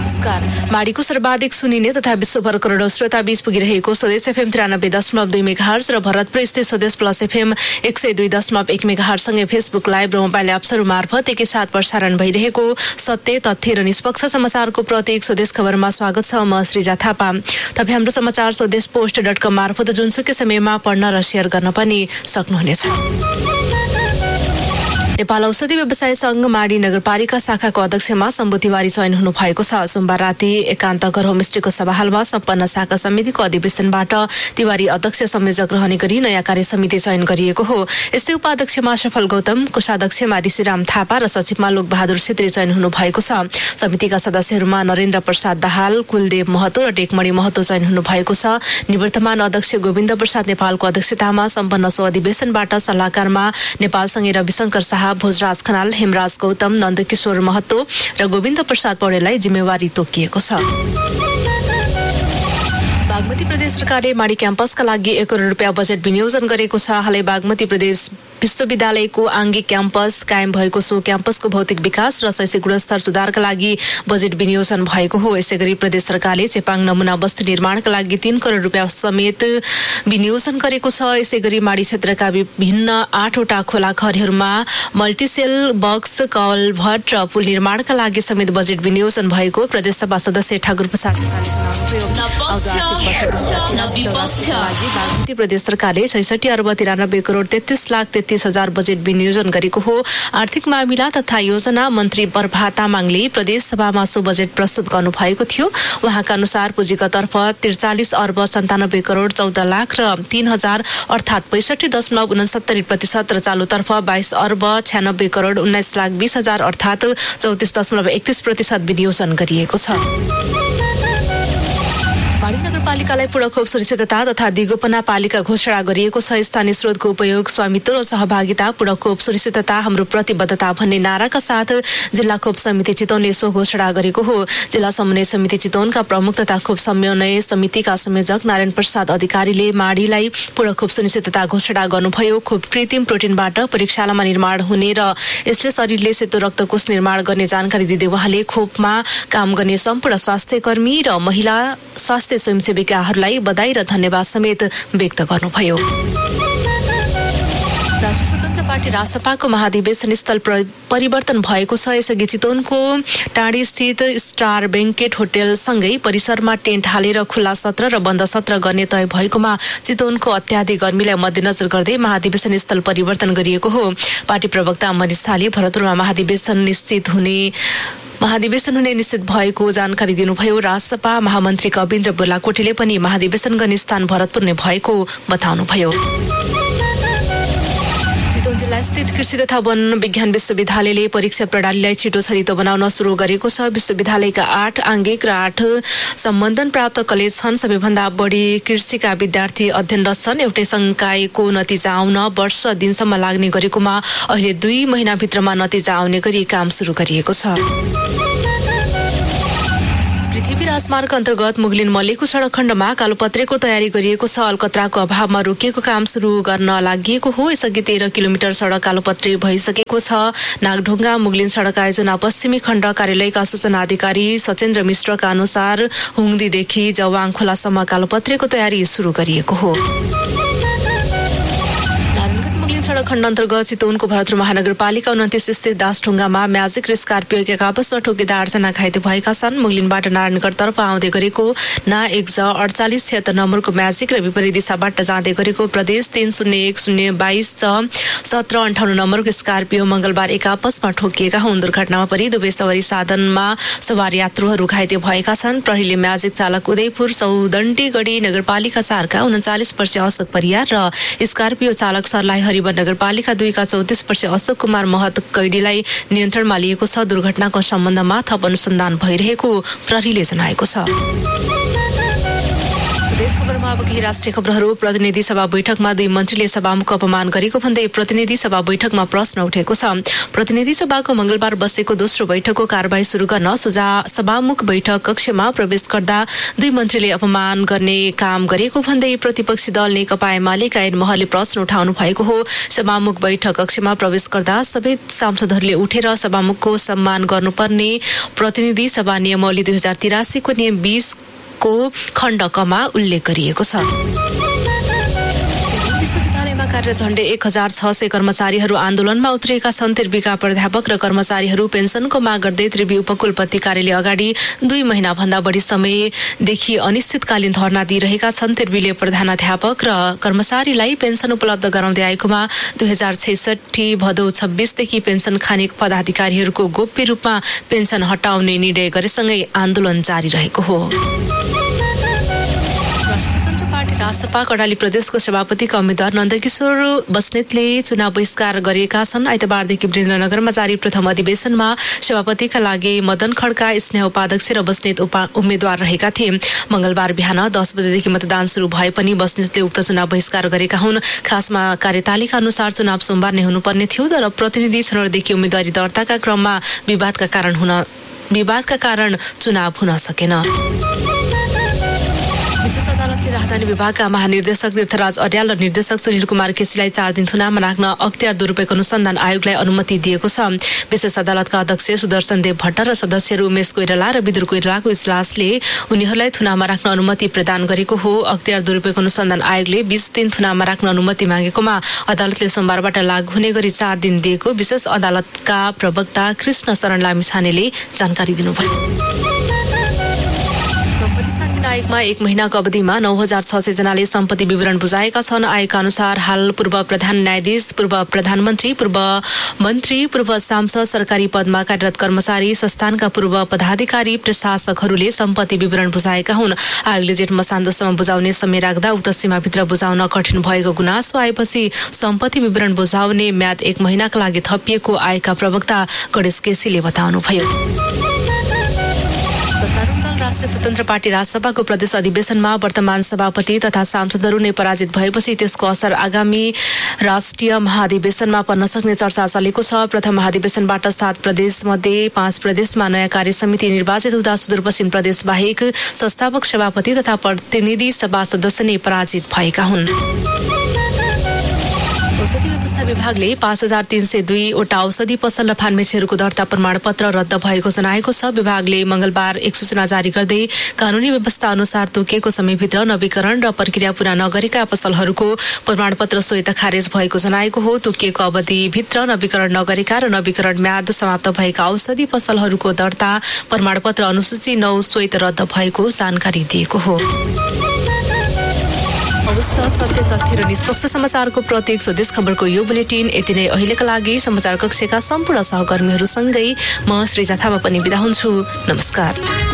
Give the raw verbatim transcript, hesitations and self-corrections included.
नमस्कार। माडीको सर्वाधिक सुनिने तथा विश्वभर करोडौं श्रोता बीच पुगिरहेको स्वदेश एफएम त्रियानब्बे दशमलव दुई मेगाहर्ज र भरतपुर स्थित स्वदेश प्लस एफएम एक सय दुई दशमलव एक मेगाहर्जसँगै फेसबुक लाइभ र मोबाइल एप्सहरू मार्फत एकैसाथ प्रसारण भइरहेको सत्य तथ्य र निष्पक्ष समाचारको प्रतीक स्वदेश खबरमा स्वागत छ। म श्रीजा थापा। तपाईँ हाम्रो समाचार स्वदेश पोस्ट डट कम मार्फत जुनसुकै समयमा पढ्न र सेयर गर्न पनि सक्नुहुनेछ। नेपाल औषधि व्यवसाय संघ माडी नगरपालिका शाखाको अध्यक्षमा शम्भु तिवारी चयन हुनु भएको छ। सोमबार राति एकान्त घर होमस्टेको सभाहालमा सम्पन्न शाखा समितिको अधिवेशनबाट तिवारी अध्यक्ष संयोजक रहने गरी नयाँ कार्य समिति चयन गरिएको हो। यस्तै उपाध्यक्षमा सफल गौतम, कोषाध्यक्षमा ऋषिराम थापा र सचिवमा लोकबहादुर छेत्री चयन हुनु भएको छ। समितिका सदस्यहरूमा नरेन्द्र प्रसाद दाहाल, कुलदेव महतो र टेकमणि महतो चयन हुनु भएको छ। निवर्तमान अध्यक्ष गोविन्द प्रसाद नेपालको अध्यक्षतामा सम्पन्न सो अधिवेशनबाट सल्लाहकारमा नेपालसँगै रविशंकर शाह, भोजराज खनाल, हेमराज गौतम, नन्दकिशोर महतो र गोविन्द प्रसाद पौडेललाई जिम्मेवारी तोकिएको छ। बागमती प्रदेश सरकारले माडी क्याम्पसका लागि एक करोड रुपियाँ बजेट विनियोजन गरेको छ। हालै बागमती प्रदेश विश्वविद्यालयको आङ्गिक क्याम्पस कायम भएको सो क्याम्पसको भौतिक विकास र शैक्षिक गुणस्तर सुधारका लागि बजेट विनियोजन भएको हो। यसैगरी प्रदेश सरकारले चेपाङ नमुना बस्ती निर्माणका लागि तीन करोड रुपियाँ समेत विनियोजन गरेको छ। यसैगरी माडी क्षेत्रका विभिन्न आठवटा खोला खरहरूमा मल्टिसेल बक्स, कलभट र पुल निर्माणका लागि समेत बजेट विनियोजन भएको प्रदेशसभा सदस्य ठाकुर प्रसाद बागमती प्रदेश सरकारले छैसठी अर्ब तिरानब्बे करोड तेत्तीस लाख तेत्तीस हजार बजेट विनियोजन गरेको हो। आर्थिक मामिला तथा योजना मन्त्री प्रभा तामाङले प्रदेश सभामा सो बजेट प्रस्तुत गर्नु भएको थियो। उहाँका अनुसार पुँजीगत तर्फ त्रिचालिस अर्ब सन्तानब्बे करोड चौध लाख र तीन हजार अर्थात् पैसठी दशमलव उनसत्तरी प्रतिशत र चालु तर्फ बाइस अर्ब छ्यानब्बे करोड उन्नाइस लाख बीस हजार अर्थात् चौतिस दशमलव एकतिस प्रतिशत विनियोजन गरिएको छ। माडी नगरपालिकालाई पूरक खोप सुरक्षितता तथा दिगोपना पालिका घोषणा गरिएको छ। स्थानीय स्रोतको उपयोग, स्वामित्व र सहभागिता, पूरक खोप सुरक्षितता हाम्रो प्रतिबद्धता भन्ने नाराका साथ जिल्ला खोप समिति चितवनले सो घोषणा गरेको हो। जिल्ला समन्वय समिति चितवनका प्रमुख तथा खोप समन्वय समितिका संयोजक नारायण प्रसाद अधिकारीले माडीलाई पूरक खोप सुनिश्चितता घोषणा गर्नुभयो। खोप कृत्रिम प्रोटिनबाट परीक्षालामा निर्माण हुने र यसले शरीरले सेतो रक्तकोष निर्माण गर्ने जानकारी दिँदै उहाँले खोपमा काम गर्ने सम्पूर्ण स्वास्थ्य कर्मी र महिला स्वास्थ्य स्वयंसेविकाहरूलाई बधाई र धन्यवाद समेत व्यक्त गर्नुभयो। राष्ट्रिय स्वतन्त्र पार्टी रासपाको महाधिवेशन स्थल परिवर्तन भएको छ। यसअघि चितवनको टाढी स्थित स्टार बेङ्केट होटेलसँगै परिसरमा टेन्ट हालेर खुल्ला सत्र र बन्द सत्र गर्ने तय भएकोमा चितवनको अत्याधिक गर्मीलाई मध्यनजर गर्दै महाधिवेशन स्थल परिवर्तन गरिएको हो। पार्टी प्रवक्ता मनिष शाहले भरतपुरमा महाधिवेशन निश्चित हुने महाधिवेशन हुने निश्चित भएको जानकारी दिनुभयो। रासपा महामन्त्री कविन्द्र बोलाकोटीले पनि महाधिवेशन गर्ने स्थान भरतपुर नै भएको बताउनुभयो। चितवन जिल्ला स्थित कृषि तथा वन विज्ञान विश्वविद्यालयले परीक्षा प्रणालीलाई छिटो छरितो बनाउन सुरु गरेको छ। विश्वविद्यालयका आठ आङ्गिक र आठ सम्बन्धन प्राप्त कलेज छन्। सबैभन्दा बढी कृषिका विद्यार्थी अध्ययनरत छन्। एउटै संकायको नतिजा आउन वर्ष दिनसम्म लाग्ने गरेकोमा अहिले दुई महिनाभित्रमा नतिजा आउने गरी काम सुरु गरिएको छ। पृथ्वी राजमार्ग अन्तर्गत मुगलिन मल्लीको सडक खण्डमा कालोपत्रेको तयारी गरिएको छ। अलकत्राको अभावमा रोकिएको काम सुरु गर्न लागि हो। यसअघि तेह्र किलोमिटर सडक कालोपत्रे भइसकेको छ। नागढुङ्गा मुगलिन सडक आयोजना पश्चिमी खण्ड कार्यालयका सूचना अधिकारी सचेन्द्र मिश्रका अनुसार हुङदीदेखि जवाङ खोलासम्म कालोपत्रेको तयारी सुरु गरिएको हो। सडक खण्ड अन्तर्गत चितवनको भरतपुर महानगरपालिका उन्तिस स्थित दासढुङ्गामा म्याजिक र स्कर्पियो एक आपसमा ठोकिँदा आठजना घाइते भएका छन्। मुगलिनबाट नारायणगढतर्फ आउँदै गरेको ना एक ज अडचालिस छिहत्तर नम्बरको म्याजिक र विपरीत दिशाबाट जाँदै गरेको प्रदेश तीन शून्य एक शून्य बाइस च सत्र अन्ठाउन्न नम्बरको स्कर्पियो मङ्गलबार एक आपसमा ठोकिएका हुन्। दुर्घटनामा परि दुवै सवारी साधनमा सवार यात्रुहरू घाइते भएका छन्। प्रहरीले म्याजिक चालक उदयपुर सौदण्डीगढी नगरपालिका चारका उन्चालिस वर्षीय अशोक परियार र स्कर्पियो चालक सरलाई हरिवन नगरपालिका दुईका चौतिस वर्षीय अशोक कुमार महत कैदीलाई नियन्त्रणमा लिएको छ। दुर्घटनाको सम्बन्धमा थप अनुसन्धान भइरहेको प्रहरीले जनाएको छ। देश खबरमा अब केही राष्ट्रिय खबरहरू। प्रतिनिधि सभा बैठकमा दुई मन्त्रीले सभामुखको अपमान गरेको भन्दै प्रतिनिधि सभा बैठकमा प्रश्न उठेको छ। प्रतिनिधि सभाको मंगलबार बसेको दोस्रो बैठकको कारबाही सुरु गर्न सुझा सभामुख बैठक कक्षमा प्रवेश गर्दा दुई मन्त्रीले अपमान गर्ने काम गरेको भन्दै प्रतिपक्षी दल नेकपा एमालेका ऐन महलले प्रश्न उठाउनु भएको हो। सभामुख बैठक कक्षमा प्रवेश गर्दा सबै सांसदहरूले उठेर सभामुखको सम्मान गर्नुपर्ने प्रतिनिधि सभा नियमावली दुई हजार तिरासीको नियम बीस को खण्ड कमा उल्लेख गरिएको छ। विश्वविद्यालयमा कार्यरत झण्डै एक हजार छ सय कर्मचारीहरू आन्दोलनमा उत्रिएका छन्। त्रिविका प्राध्यापक र कर्मचारीहरू पेन्सनको माग गर्दै त्रिवी उपकुलपति कार्यालय अगाडि दुई महिना भन्दा बढी समयदेखि अनिश्चितकालीन धरना दिइरहेका छन्। त्रिवीले प्रधानाध्यापक र कर्मचारीलाई पेन्सन उपलब्ध गराउँदै आएकोमा दुई हजार छैसठी भदौ छब्बीसदेखि पेन्सन खाने पदाधिकारीहरूको गोप्य रूपमा पेन्सन हटाउने निर्णय गरेसँगै आन्दोलन जारी रहेको हो। रासपा कर्णाली प्रदेशको सभापतिका उम्मेद्वार नन्दकिशोर बस्नेतले चुनाव बहिष्कार गरिएका छन्। आइतबारदेखि वीरेन्द्रनगरमा जारी प्रथम अधिवेशनमा सभापतिका लागि मदन खड्का, स्नेह उपाध्यक्ष र बस्नेत उपा उम्मेद्वार रहेका थिए। मंगलबार बिहान दस बजेदेखि मतदान सुरु भए पनि बस्नेतले उक्त चुनाव बहिष्कार गरेका हुन्। खासमा कार्यतालिका अनुसार चुनाव सोमबार नै हुनुपर्ने थियो, तर प्रतिनिधि छनौटदेखि उम्मेद्वारी दर्ताका क्रममा विवादका कारण हुन विवादका कारण चुनाव हुन सकेन। विशेष अदालतले राजधानी विभागका महानिर्देशक तीर्थराज अर्याल र निर्देशक सुनिल कुमार केसीलाई चार दिन थुनामा राख्न अख्तियार दुरूपयोग अनुसन्धान आयोगलाई अनुमति दिएको छ। विशेष अदालतका अध्यक्ष सुदर्शन देव भट्ट र सदस्यहरू उमेश कोइराला र विदुर कोइरालाको इजलासले उनीहरूलाई थुनामा राख्न अनुमति प्रदान गरेको हो। अख्तियार दुरूपयोग अनुसन्धान आयोगले बीस दिन थुनामा राख्न अनुमति मागेकोमा अदालतले सोमबारबाट लागू हुने गरी चार दिन दिएको विशेष अदालतका प्रवक्ता कृष्ण शरण लामिछानेले जानकारी दिनुभयो। आयोगमा एक महिनाको अवधिमा नौ हजार छ सय जनाले सम्पत्ति विवरण बुझाएका छन्। आयोगका अनुसार हाल पूर्व प्रधान न्यायाधीश, पूर्व प्रधानमन्त्री, पूर्व मन्त्री, पूर्व सांसद, सरकारी पदमा कार्यरत कर्मचारी, संस्थानका पूर्व पदाधिकारी, प्रशासकहरूले सम्पत्ति विवरण बुझाएका हुन्। आयोगले जेठ मसान्तसम्म बुझाउने समय राख्दा उक्त सीमाभित्र बुझाउन कठिन भएको गुनासो आएपछि सम्पत्ति विवरण बुझाउने म्याद एक महिनाका लागि थपिएको आयोगका प्रवक्ता गणेश केसीले बताउनुभयो। राष्ट्रिय स्वतन्त्र पार्टी राजसभाको प्रदेश अधिवेशनमा वर्तमान सभापति तथा सांसदहरू नै पराजित भएपछि त्यसको असर आगामी राष्ट्रिय महाधिवेशनमा पर्न सक्ने चर्चा चलेको छ। प्रथम महाधिवेशनबाट सात प्रदेशमध्ये पाँच प्रदेशमा नयाँ कार्य समिति निर्वाचित हुँदा सुदूरपश्चिम प्रदेश बाहेक संस्थापक सभापति तथा प्रतिनिधि सभा सदस्य नै पराजित भएका हुन्। औषधि व्यवस्था विभागले पाँच हजार तीन सय दुईवटा औषधि पसल र फार्मेसीहरूको दर्ता प्रमाणपत्र रद्द भएको जनाएको छ। विभागले मंगलबार एक सूचना जारी गर्दै कानूनी व्यवस्था अनुसार तोकिएको समयभित्र नवीकरण र प्रक्रिया पूरा नगरेका पसलहरूको प्रमाणपत्र स्वतः खारेज भएको जनाएको हो। तोकिएको अवधिभित्र नवीकरण नगरेका र नवीकरण म्याद समाप्त भएका औषधि पसलहरूको दर्ता प्रमाणपत्र अनुसूची नौ स्वतः रद्द भएको जानकारी दिएको हो। अवस्था सत्य तथ्य र निष्पक्ष समाचारको प्रत्येक स्वदेश खबरको यो बुलेटिन यति नै। अहिलेका लागि समाचार कक्षका सम्पूर्ण सहकर्मीहरूसँगै म श्रीजा थापा पनि बिदा हुन्छु। नमस्कार।